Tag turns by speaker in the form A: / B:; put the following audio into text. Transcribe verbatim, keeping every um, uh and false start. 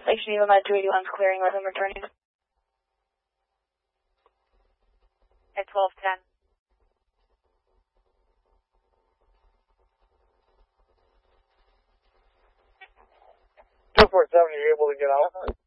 A: Lake Geneva, Med two eighty-one is clearing with him returning.
B: At twelve ten.
C: two four seven, are you able to get out?